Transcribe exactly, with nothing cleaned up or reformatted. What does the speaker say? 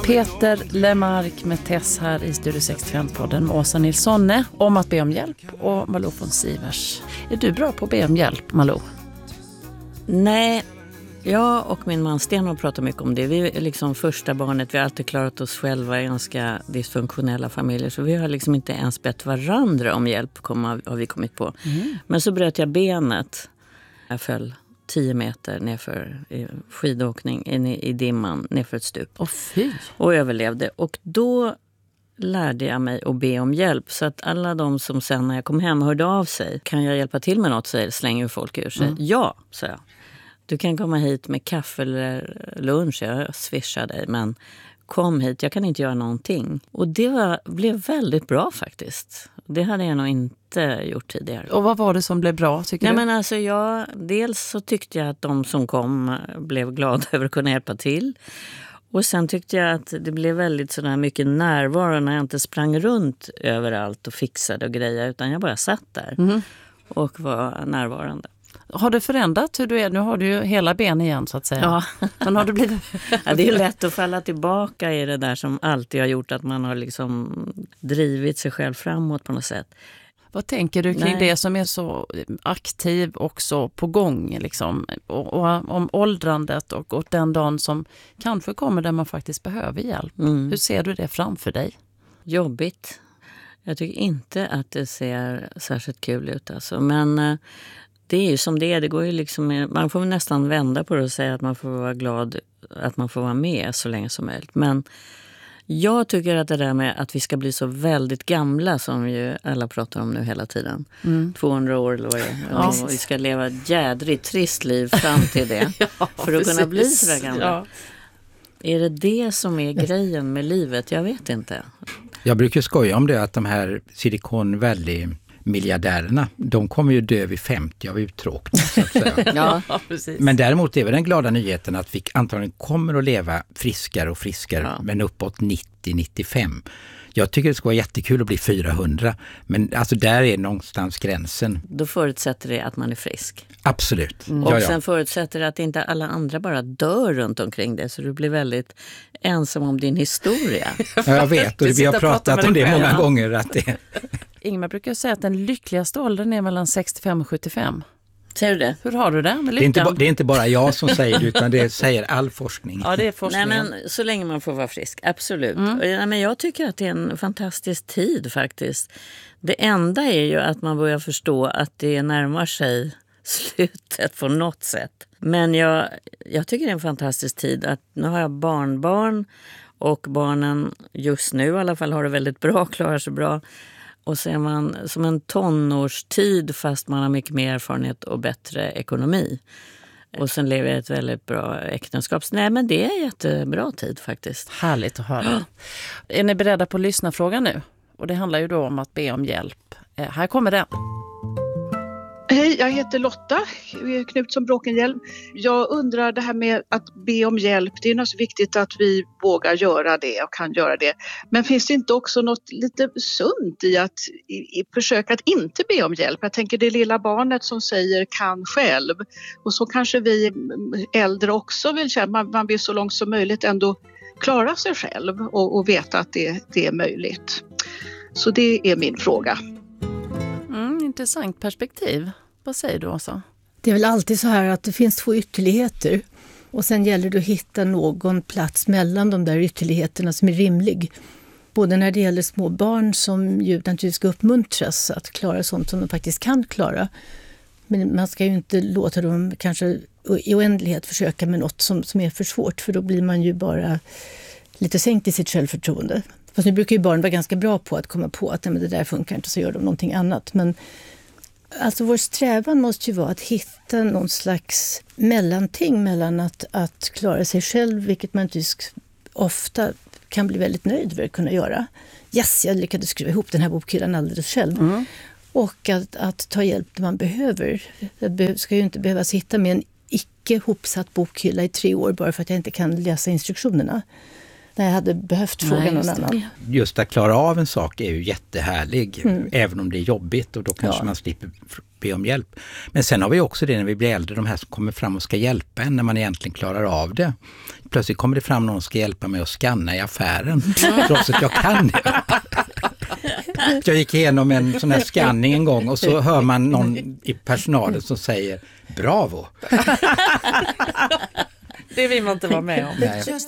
Peter Lemark med Tess här i Studio sextiofem-podden med Åsa Nilssonne om att be om hjälp och Malou von Sivers. Är du bra på att be om hjälp, Malou? Nej, jag och min man Sten har pratat mycket om det. Vi är liksom första barnet, vi har alltid klarat oss själva i ganska dysfunktionella familjer. Så vi har liksom inte ens bett varandra om hjälp, har vi kommit på. Mm. Men så bröt jag benet. Jag föll tio meter nerför i skidåkning in i, i dimman nerför ett stup. Åh, fy. Och överlevde. Och då lärde jag mig att be om hjälp. Så att alla de som sen när jag kom hem hörde av sig. Kan jag hjälpa till med något, så slänger folk ur sig. Mm. Ja, sa jag. Du kan komma hit med kaffe eller lunch. Jag swishar dig, men kom hit. Jag kan inte göra någonting. Och det var, blev väldigt bra faktiskt. Det hade jag nog inte gjort tidigare. Och vad var det som blev bra, tycker Nej, du? Men alltså jag, dels så tyckte jag att de som kom blev glada över att kunna hjälpa till. Och sen tyckte jag att det blev väldigt sådär mycket närvaro när jag inte sprang runt överallt och fixade och grejer. Utan jag bara satt där mm. och var närvarande. Har det förändrat hur du är? Nu har du ju hela ben igen, så att säga. Ja. Men har du blivit... ja, det är lätt att falla tillbaka i det där som alltid har gjort att man har liksom drivit sig själv framåt på något sätt. Vad tänker du kring Nej. det som är så aktiv också på gång liksom? Och, och om åldrandet och, och den dagen som kanske kommer där man faktiskt behöver hjälp. Mm. Hur ser du det framför dig? Jobbigt. Jag tycker inte att det ser särskilt kul ut alltså. Men det är ju som det är. Det går ju liksom, man får nästan vända på det och säga att man får vara glad att man får vara med så länge som möjligt. Men jag tycker att det där med att vi ska bli så väldigt gamla som ju alla pratar om nu hela tiden. Mm. tvåhundra år eller vad det är. Ja, och vi ska leva ett jädrigt trist liv fram till det. ja, för att precis. kunna bli så där gamla. Ja. Är det det som är grejen med livet? Jag vet inte. Jag brukar skoja om det att de här Silicon Valley miljardärerna, de kommer ju dö vid femtio av uttråkning, så att säga. ja, precis. Men däremot är väl den glada nyheten att vi antagligen kommer att leva friskare och friskare, ja. men uppåt nittio till nittiofem. Jag tycker det ska vara jättekul att bli fyrahundra, men alltså där är någonstans gränsen. Då förutsätter det att man är frisk. Absolut. Mm. Och ja, ja. sen förutsätter det att inte alla andra bara dör runt omkring det, så du blir väldigt ensam om din historia. ja, jag vet, och vi har pratat om det många gånger. Att det... Ingmar brukar säga att den lyckligaste åldern är mellan sextiofem och sjuttiofem. Säger du det? Hur har du det med lyckan? Det är inte, det är inte bara jag som säger det, utan det säger all forskning. Ja, det är forskningen. Nej, men så länge man får vara frisk, absolut. Mm. Nej, men jag tycker att det är en fantastisk tid faktiskt. Det enda är ju att man börjar förstå att det närmar sig slutet på något sätt. Men jag, jag tycker det är en fantastisk tid. Att nu har jag barnbarn och barnen just nu i alla fall har det väldigt bra, klarar sig bra. Och så är man som en tonårstid fast man har mycket mer erfarenhet och bättre ekonomi. Och sen lever jag ett väldigt bra äktenskap. Nej, men det är en jättebra tid faktiskt. Härligt att höra. Är ni beredda på att lyssna frågan nu? Och det handlar ju då om att be om hjälp. Eh, här kommer den. Hej, jag heter Lotta Knutsson Bråkenhielm. Jag undrar det här med att be om hjälp. Det är naturligtvis viktigt att vi vågar göra det och kan göra det. Men finns det inte också något lite sunt i att i, i försöka att inte be om hjälp? Jag tänker det lilla barnet som säger kan själv. Och så kanske vi äldre också vill känna. Man, man vill så långt som möjligt ändå klara sig själv och, och veta att det, det är möjligt. Så det är min fråga. Mm, intressant perspektiv. Vad säger du, Åsa? Det är väl alltid så här att det finns två ytterligheter. Och sen gäller det att hitta någon plats mellan de där ytterligheterna som är rimlig. Både när det gäller små barn som ju naturligtvis ska uppmuntras att klara sånt som de faktiskt kan klara. Men man ska ju inte låta dem kanske i oändlighet försöka med något som, som är för svårt. För då blir man ju bara lite sänkt i sitt självförtroende. Fast nu brukar ju barn vara ganska bra på att komma på att nej, men det där funkar inte, så gör de någonting annat. Men alltså vår strävan måste ju vara att hitta någon slags mellanting mellan att, att klara sig själv, vilket man inte ofta kan bli väldigt nöjd över att kunna göra. Yes, jag lyckades skriva ihop den här bokhyllan alldeles själv. Mm. Och att, att ta hjälp när man behöver. Jag ska ju inte behöva sitta med en icke hopsatt bokhylla i tre år bara för att jag inte kan läsa instruktionerna. när jag hade behövt fråga Nej, någon annan. Just att klara av en sak är ju jättehärlig, mm. även om det är jobbigt och då kanske ja. man slipper be om hjälp. Men sen har vi också det när vi blir äldre, de här som kommer fram och ska hjälpa en när man egentligen klarar av det. Plötsligt kommer det fram någon som ska hjälpa mig att scanna i affären, trots att jag kan det. Jag gick igenom en sån här scanning en gång och så hör man någon i personalen som säger bravo. Det vill man inte vara med om. Nej.